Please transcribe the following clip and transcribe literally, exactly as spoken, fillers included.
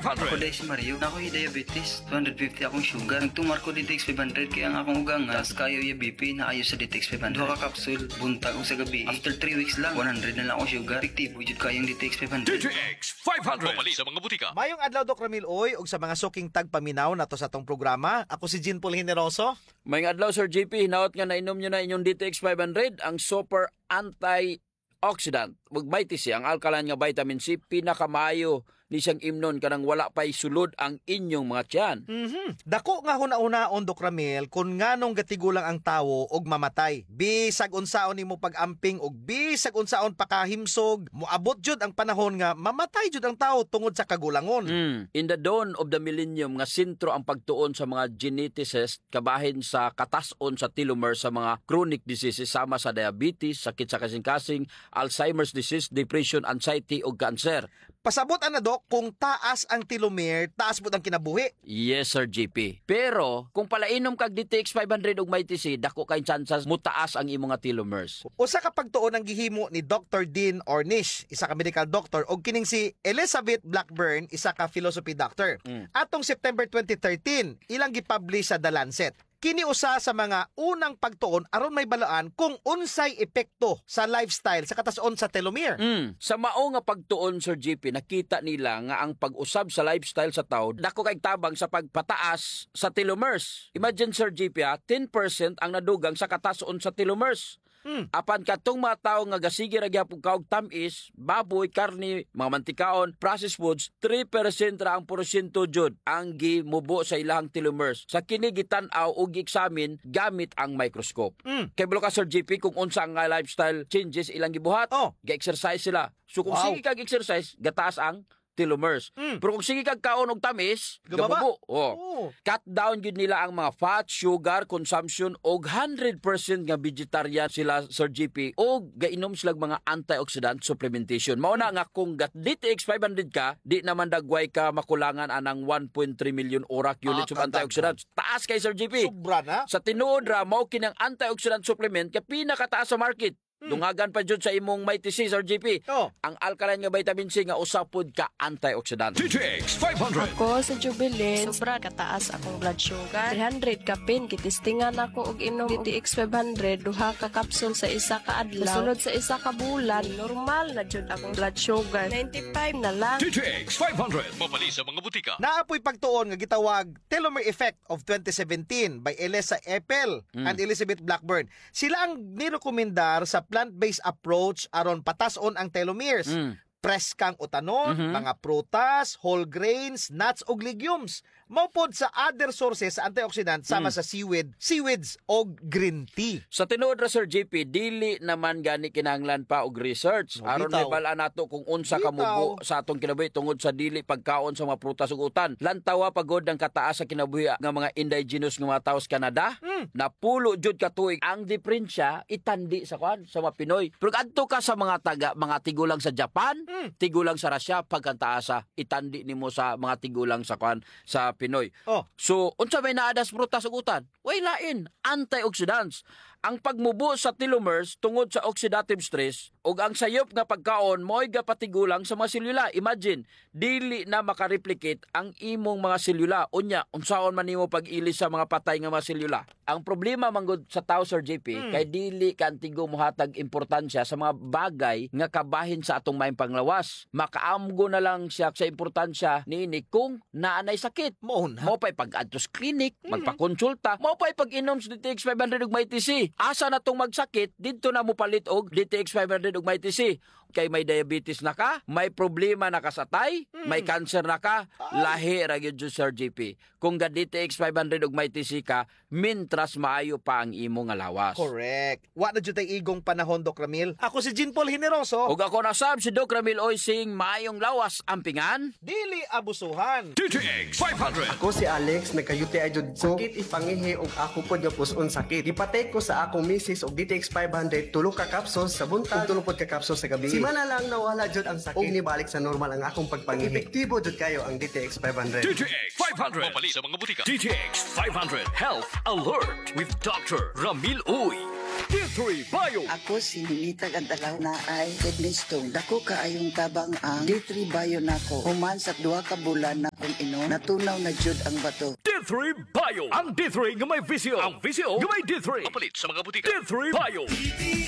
hundred. Ako dahil si Mario, na ako yung diabetes. two fifty akong sugar. Nagtumar ko D T X five hundred kaya nga akong ugang nga. Tapos kayo yung B P na ayos sa D T X five hundred. Duha ka kapsul, buntag ko sa gabi. After three weeks lang, one hundred na lang ako sugar. Fiktibo jud kayong D T X five hundred. D T X five hundred. Mamali sa mga butika. Mayong adlaw Doc Ramil Oy ug sa mga suking tagpaminaw nato sa atong programa. Ako si Jean Paul Generoso. Mayong adlaw Sir J P, hinaot nga nainom nyo na inyong D T X five hundred, ang super antioxidant. Magmayti siya ang alkaline nga vitamin C, pinakamayo ni siyang imnon kanang wala pa'y sulod ang inyong mga tiyan. Mhm. Dako nga huna-unaon Doc Ramil kung nganong gatigulang ang tawo og mamatay. Bisag unsaon nimo pag-amping og bisag unsaon pakahimsog, moabot jud ang panahon nga mamatay jud ang tawo tungod sa kagulangon. Mm. In the dawn of the millennium nga sentro ang pagtuon sa mga geneticists kabahin sa katason sa telomere sa mga chronic diseases sama sa diabetes, sakit sa kasing-kasing, Alzheimer's disease, depression, anxiety ug cancer. Pasabot ana Doc, kung taas ang telomere, taas pud ang kinabuhi. Yes, Sir J P. Pero, kung palainom kag D T X five hundred ug may T C, dako kay chances mutaas ang imong nga telomeres. Usa ka pagtuon ang gihimo ni Doctor Dean Ornish, isa ka medical doctor, ug kining si Elizabeth Blackburn, isa ka philosophy doctor. Mm. Atong September twenty thirteen, ilang gipublish sa The Lancet. Kini usa sa mga unang pagtuon aron may balaan kung unsay epekto sa lifestyle sa katason sa telomere. Mm. Sa mao nga pagtuon, Sir J P, nakita nila nga ang pag-usab sa lifestyle sa tao dako kay tabang sa pagpataas sa telomeres. Imagine, Sir J P, ha, ten percent ang nadugang sa katason sa telomeres. Hmm. Apan katong mga tao nga gasige ra gyapon kaog tamis, baboy, karne, mga mantikaon, processed foods, three percent ra ang porsyento jud ang gimubo sa ilahang telomeres. Sa kini gitan-aw ug gi-examine gamit ang microscope. Hmm. Kay bulo ka Sir J P kung unsa ang nga lifestyle changes ilang gibuhat, Oh. ga-exercise sila. So kung Wow. sige kag exercise, gataas ang telomeres. Mm. Pero kung sige kag kaon og tamis, Gumaba. gamubo. Oh. Oh. Cut down gid nila ang mga fat, sugar consumption og one hundred percent nga vegetarian sila, Sir J P, og gainom sila mga antioxidant supplementation. Mao na nga kung gat D T X five hundred ka, di naman dagway ka makulangan anang one point three million orak units Ah, of antioxidants. Taas kay Sir J P. Sobra na. Sa tinuod ra mao kinang antioxidant supplement kay pinakataas sa market. Dungagan pa jud sa imong may T C, Sir J P. Oh. Ang alkaline nga vitamin C nga usapod ka antioxidant. D T X five hundred. Ako sa Jubilin, sobra kataas akong blood sugar. three hundred ka pin, kitistingan ako og inom D T X five hundred, duha ka kapsul sa isa ka adlaw. Sunod sa isa ka bulan, normal na jud akong blood sugar. ninety-five na lang. D T X five hundred. Mamali sa mga butika. Naapoy pagtuon nga gitawag Telomere Effect of twenty seventeen by Elisa Eppel and Elizabeth Blackburn. Sila ang nirekomendar sa plant-based approach aron patason ang telomeres. Mm. Preskang utanon, mga prutas, whole grains, nuts ug legumes. Maupod sa other sources sa antioxidant sama sa seaweed, seaweeds o green tea. Sa tinuod ra Sir J P, dili naman gani kinahanglan pa og research. Oh, Aron bitaw. may bala nato kung unsa ka Bitaw. mubo sa atong kinabuhi tungod sa dili pagkaon sa mga prutas ug utan. Lantawa pagod ang kataas sa kinabuhi nga mga indigenous nga mga tawo sa Canada. Mm. Napulo jud ka tuig ang diferensya itandi sa kwan sa mga Pinoy. Pero adto ka sa mga taga mga tigulang sa Japan, Mm. tigulang sa Russia, pagkantaasa itandi nimo sa mga tigulang sa kwan sa Pinoy. Oh. So, unsa may naadas prutas ug utan? Way lain, antioxidants. Ang pagmubo sa telomeres tungod sa oxidative stress ug ang sayop nga pagkaon mo'y gapatigulang sa mga selula. Imagine, dili na makareplicate ang imong mga selula. Unya, unsaon man nimo pag-ilis sa mga patay nga mga selula? Ang problema manggod sa tao, Sir J P, Hmm. kay dili kantigo mohatag importansya sa mga bagay nga kabahin sa atong maayong panglawas. Makaamgo na lang siya sa importansya niini kung naanay sakit. Mao na. Mao pa'y pag-adtos clinic, magpakonsulta, mao pa'y pag-inom sa D T X five hundred ug may T C. Asa na tong magsakit, dito na mo palit og D T X five hundred ug may T C. Kay may diabetes na ka, may problema na ka sa tay, may cancer na ka, lahi ra gyud jud, Sir J P. Kung ga D T X five hundred ug may T C ka, mintras maayo pa ang imo nga lawas. Correct. Wa na jud tay igong panahon Doc Ramil. Ako si Jean Paul Generoso. Ug ako na sab si Doc Ramil Oysing, maayong lawas ampingan. Dili abusuhan. D T X five hundred. Ako si Alex, nagka-U T I jud ko. Sakit ipangihi og ako pod nga puson sakit. Ipatay ko sa akong misis og D T X five hundred, tulo ka capsules sa buntag, ug tulo pod ka capsules sa gabi. Simana lang nawala jud ang sakit. Og nibalik sa normal ang akong pagpangihi. Epektibo jud kayo ang D T X five hundred. D T X five hundred. Mamali sa mga butika. D T X five hundred. Health Alert with Doctor Ramil Uy. D three Bio. Ako si Nita Gandalaw na ay pregnant stone. Dako kaayong tabang ang D three Bio nako. Human sa duha ka bulan na ko akong inom. Natunaw na jud ang bato. D three Bio. Ang D three nga may visio. Ang visio nga may D three. Kapalit sa mga butika. D three Bio.